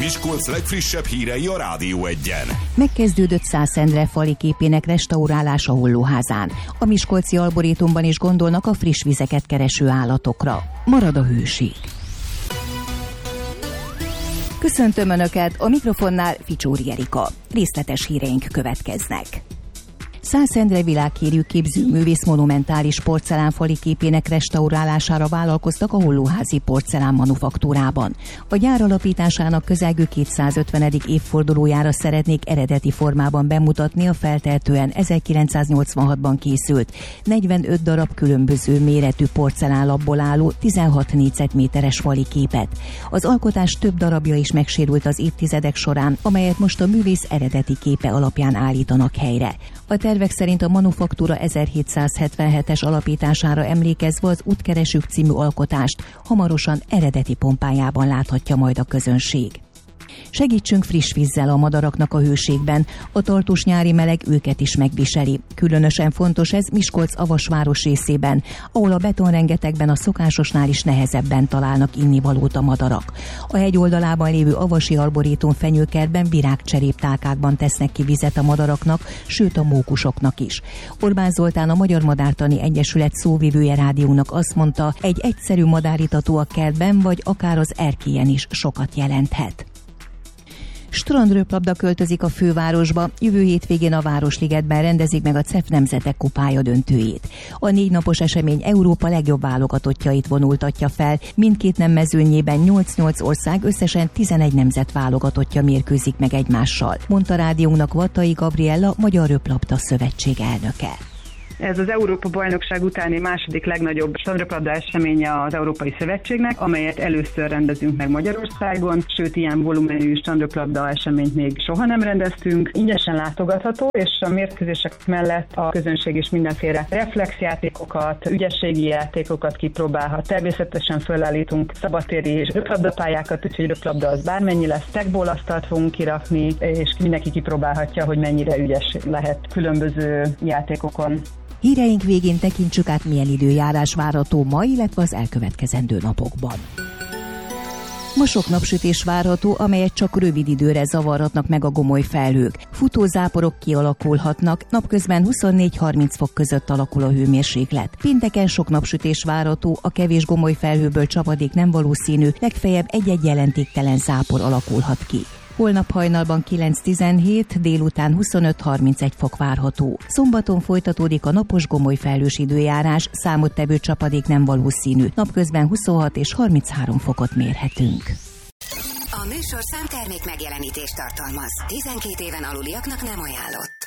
Miskolc legfrissebb hírei a Rádió Egyen. Megkezdődött Szászendre fali képének restaurálása Hollóházán. A miskolci arborétumban is gondolnak a friss vizeket kereső állatokra. Marad a hőség. Köszöntöm Önöket, a mikrofonnál Ficsóri Erika. Részletes híreink következnek. Szászendre világhírű képzőművész monumentális porcelánfali képének restaurálására vállalkoztak a Hollóházi Porcelán Manufaktúrában. A gyár alapításának közelgő 250. évfordulójára szeretnék eredeti formában bemutatni a feltehetően 1986-ban készült, 45 darab különböző méretű porcelánlapból álló 16 négyzetméteres fali képet. Az alkotás több darabja is megsérült az évtizedek során, amelyet most a művész eredeti képe alapján állítanak helyre. A tervek szerint a manufaktúra 1777-es alapítására emlékezve az Útkeresők című alkotást hamarosan eredeti pompájában láthatja majd a közönség. Segítsünk friss vízzel a madaraknak a hőségben, a tartós nyári meleg őket is megviseli. Különösen fontos ez Miskolc Avasváros részében, ahol a betonrengetegben a szokásosnál is nehezebben találnak innivalót a madarak. A hegy oldalában lévő avasi arborétum fenyőkertben virágcseréptálkákban tesznek ki vizet a madaraknak, sőt a mókusoknak is. Orbán Zoltán, a Magyar Madártani Egyesület szóvivője rádiónak azt mondta, egy egyszerű madáritató a kertben vagy akár az erkélyen is sokat jelenthet. Strandröplabda költözik a fővárosba, jövő hétvégén a Városligetben rendezik meg a CEF Nemzetek Kupája döntőjét. A 4 napos esemény Európa legjobb válogatottjait vonultatja fel, mindkét nem mezőnyében 8-8 ország összesen 11 nemzet válogatottja mérkőzik meg egymással, mondta rádiónak Vattai Gabriella, Magyar Röplabda Szövetség elnöke. Ez az Európa-bajnokság utáni második legnagyobb strandröplabda eseménye az Európai Szövetségnek, amelyet először rendezünk meg Magyarországon, sőt ilyen volumenű strandröplabda eseményt még soha nem rendeztünk. Ingyenesen látogatható, és a mérkőzések mellett a közönség is mindenféle reflexjátékokat, ügyességi játékokat kipróbálhat. Természetesen fölállítunk szabadtéri és röplabdapályákat, úgyhogy röplabda az bármennyi lesz, stackball asztalt fogunk kirakni, és mindenki kipróbálhatja, hogy mennyire ügyes lehet különböző játékokon. Híreink végén tekintsük át, milyen időjárás várható ma, illetve az elkövetkezendő napokban. Ma sok napsütés várható, amelyet csak rövid időre zavarhatnak meg a gomoly felhők. Futózáporok kialakulhatnak, napközben 24-30 fok között alakul a hőmérséklet. Pénteken sok napsütés várható, a kevés gomoly felhőből csapadék nem valószínű, legfeljebb egy-egy jelentéktelen zápor alakulhat ki. Holnap hajnalban 9-17, délután 25-31 fok várható. Szombaton folytatódik a napos gomoly felhős időjárás, számottevő csapadék nem valószínű. Napközben 26 és 33 fokot mérhetünk. A műsorszám termék megjelenítést tartalmaz. 12 éven aluliaknak nem ajánlott.